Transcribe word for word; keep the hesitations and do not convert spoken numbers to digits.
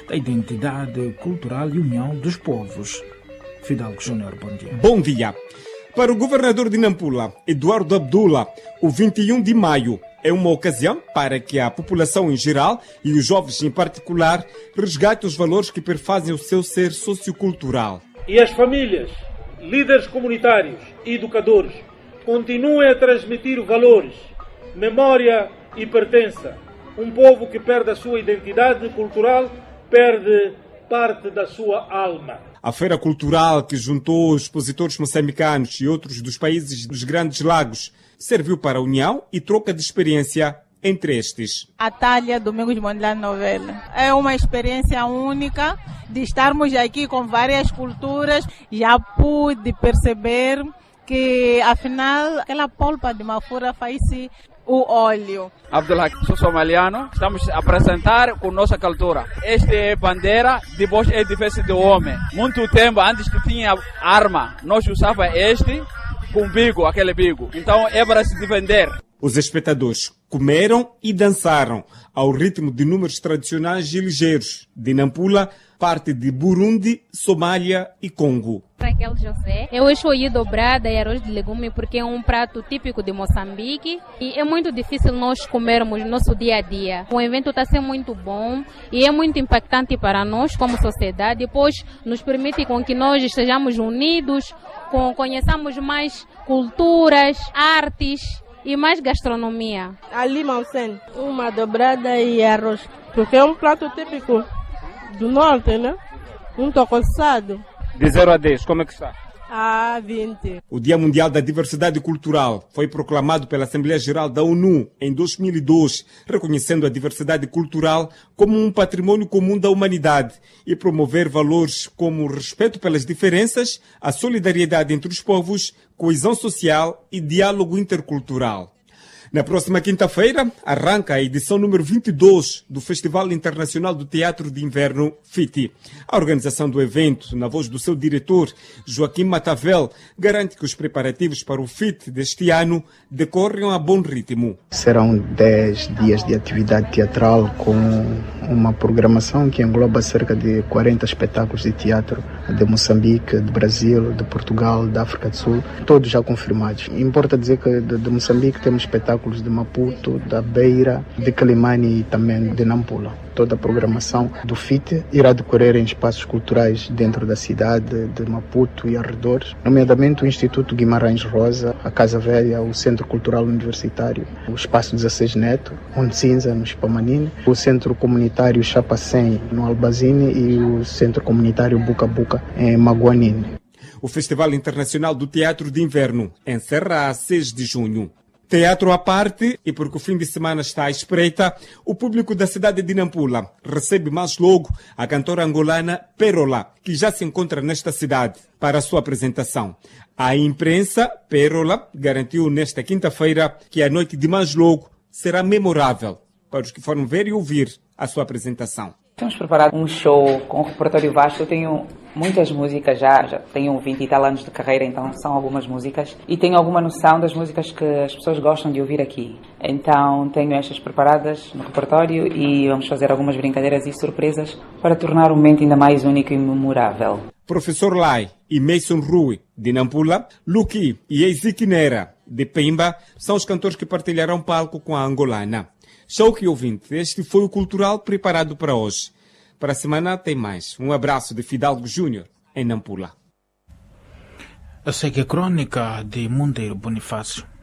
da identidade cultural e união dos povos. Fidalgo Júnior, bom dia. Bom dia. Para o governador de Nampula, Eduardo Abdullah, o vinte e um de maio é uma ocasião para que a população em geral e os jovens em particular resgatem os valores que perfazem o seu ser sociocultural. E as famílias, líderes comunitários e educadores continuem a transmitir valores, memória e pertença. Um povo que perde a sua identidade cultural perde parte da sua alma. A feira cultural que juntou expositores moçambicanos e outros dos países dos Grandes Lagos serviu para a união e troca de experiência entre estes. A Talha Domingos Mondlane Novela é uma experiência única de estarmos aqui com várias culturas. Já pude perceber que, afinal, aquela polpa de mafura faz-se o óleo. Abdullah, sou somaliano, estamos a apresentar com nossa cultura. Esta é bandeira, depois é defesa do homem. Muito tempo antes que tinha arma, nós usava este com bigo, aquele bigo. Então é para se defender. Os espectadores comeram e dançaram ao ritmo de números tradicionais e ligeiros de Nampula, parte de Burundi, Somália e Congo. Raquel José. Eu escolhi dobrada e arroz de legume porque é um prato típico de Moçambique e é muito difícil nós comermos no nosso dia a dia. O evento está sendo muito bom e é muito impactante para nós como sociedade, pois nos permite com que nós estejamos unidos, com, conheçamos mais culturas, artes e mais gastronomia. Ali, Malsen, uma dobrada e arroz, porque é um prato típico do norte, né? Um tocoçado. De zero a dez, como é que está? Ah, vinte. O Dia Mundial da Diversidade Cultural foi proclamado pela Assembleia Geral da ONU em dois mil e dois, reconhecendo a diversidade cultural como um patrimônio comum da humanidade e promover valores como o respeito pelas diferenças, a solidariedade entre os povos, coesão social e diálogo intercultural. Na próxima quinta-feira, arranca a edição número vinte e dois do Festival Internacional do Teatro de Inverno, FITI. A organização do evento, na voz do seu diretor, Joaquim Matavel, garante que os preparativos para o FITI deste ano decorrem a bom ritmo. Serão dez dias de atividade teatral com uma programação que engloba cerca de quarenta espetáculos de teatro de Moçambique, de Brasil, de Portugal, da África do Sul, todos já confirmados. Importa dizer que de, de Moçambique temos espetáculos de Maputo, da Beira, de Quelimane e também de Nampula. Toda a programação do FITI irá decorrer em espaços culturais dentro da cidade de Maputo e arredores, nomeadamente o Instituto Guimarães Rosa, a Casa Velha, o Centro Cultural Universitário, o Espaço dezesseis Neto, Onde Cinza, no Spamanine, o Centro Comunitário Chapacém, no Albazine e o Centro Comunitário Buca Buca, em Maguanine. O Festival Internacional do Teatro de Inverno encerra a seis de junho. Teatro à parte, e porque o fim de semana está à espreita, o público da cidade de Nampula recebe mais logo a cantora angolana Pérola, que já se encontra nesta cidade para a sua apresentação. A imprensa, Pérola, garantiu nesta quinta-feira que a noite de mais logo será memorável para os que foram ver e ouvir a sua apresentação. Temos preparado um show com um repertório vasto. Eu tenho muitas músicas já, já tenho vinte e tal anos de carreira, então são algumas músicas. E tenho alguma noção das músicas que as pessoas gostam de ouvir aqui. Então tenho estas preparadas no repertório e vamos fazer algumas brincadeiras e surpresas para tornar o momento ainda mais único e memorável. Professor Lai e Mason Rui, de Nampula, Luki e Ezequinera, de Pemba, são os cantores que partilharão palco com a angolana. Show que ouvinte, este foi o cultural preparado para hoje. Para a semana tem mais. Um abraço de Fidalgo Júnior, em Nampula. A segue a crônica de Monteiro Bonifácio.